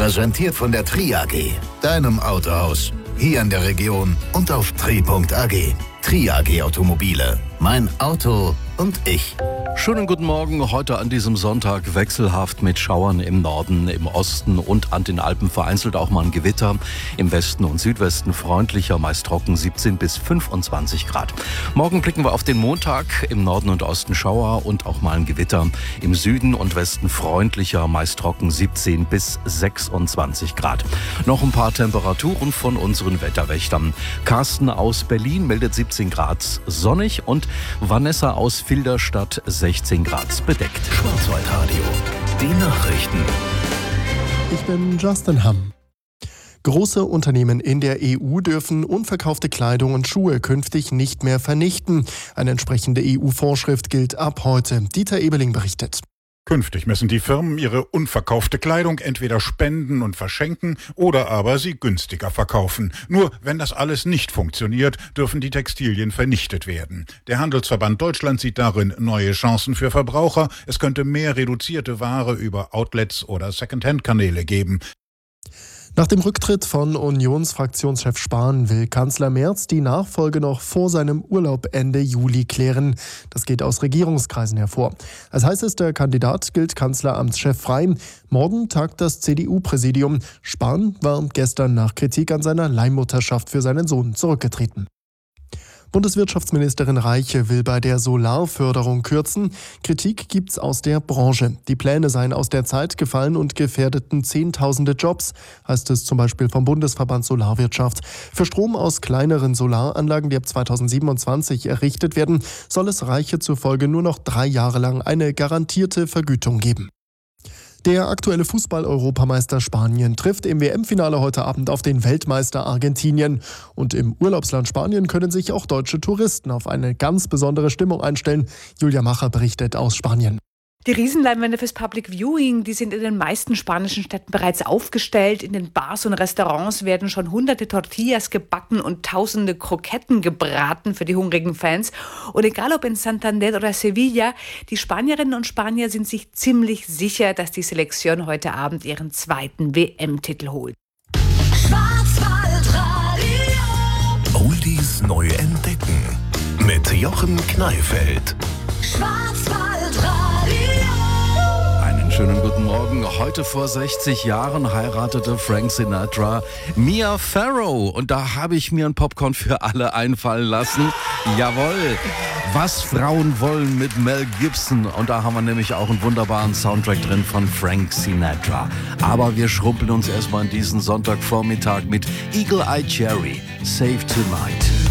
Präsentiert von der Tri AG, deinem Autohaus. Hier in der Region und auf tri.ag. Tri AG Automobile. Mein Auto und ich. Schönen guten Morgen, heute an diesem Sonntag wechselhaft mit Schauern im Norden, im Osten und an den Alpen vereinzelt auch mal ein Gewitter. Im Westen und Südwesten freundlicher, meist trocken 17 bis 25 Grad. Morgen blicken wir auf den Montag, im Norden und Osten Schauer und auch mal ein Gewitter. Im Süden und Westen freundlicher, meist trocken 17 bis 26 Grad. Noch ein paar Temperaturen von unseren Wetterwächtern. Carsten aus Berlin meldet 17 Grad sonnig und Vanessa aus Filderstadt 16 Grad bedeckt. Schwarzwaldradio, die Nachrichten. Ich bin Justin Hamm. Große Unternehmen in der EU dürfen unverkaufte Kleidung und Schuhe künftig nicht mehr vernichten. Eine entsprechende EU-Vorschrift gilt ab heute. Dieter Ebeling berichtet. Künftig müssen die Firmen ihre unverkaufte Kleidung entweder spenden und verschenken oder aber sie günstiger verkaufen. Nur wenn das alles nicht funktioniert, dürfen die Textilien vernichtet werden. Der Handelsverband Deutschland sieht darin neue Chancen für Verbraucher. Es könnte mehr reduzierte Ware über Outlets oder Secondhand-Kanäle geben. Nach dem Rücktritt von Unionsfraktionschef Spahn will Kanzler Merz die Nachfolge noch vor seinem Urlaub Ende Juli klären. Das geht aus Regierungskreisen hervor. Als heißester Kandidat gilt Kanzleramtschef frei. Morgen tagt das CDU-Präsidium. Spahn war gestern nach Kritik an seiner Leihmutterschaft für seinen Sohn zurückgetreten. Bundeswirtschaftsministerin Reiche will bei der Solarförderung kürzen. Kritik gibt's aus der Branche. Die Pläne seien aus der Zeit gefallen und gefährdeten Zehntausende Jobs, heißt es zum Beispiel vom Bundesverband Solarwirtschaft. Für Strom aus kleineren Solaranlagen, die ab 2027 errichtet werden, soll es Reiche zufolge nur noch 3 Jahre lang eine garantierte Vergütung geben. Der aktuelle Fußball-Europameister Spanien trifft im WM-Finale heute Abend auf den Weltmeister Argentinien. Und im Urlaubsland Spanien können sich auch deutsche Touristen auf eine ganz besondere Stimmung einstellen. Julia Macher berichtet aus Spanien. Die Riesenleinwände fürs Public Viewing, die sind in den meisten spanischen Städten bereits aufgestellt. In den Bars und Restaurants werden schon hunderte Tortillas gebacken und tausende Kroketten gebraten für die hungrigen Fans. Und egal ob in Santander oder Sevilla, die Spanierinnen und Spanier sind sich ziemlich sicher, dass die Selektion heute Abend ihren 2. WM-Titel holt. Schwarzwaldradio. Oldies neu entdecken. Mit Jochen Kneifeld. Einen schönen guten Morgen. Heute vor 60 Jahren heiratete Frank Sinatra Mia Farrow. Und da habe ich mir ein Popcorn für alle einfallen lassen. Jawohl. Was Frauen wollen mit Mel Gibson. Und da haben wir nämlich auch einen wunderbaren Soundtrack drin von Frank Sinatra. Aber wir schrumpeln uns erstmal in diesen Sonntagvormittag mit Eagle Eye Cherry. Save Tonight.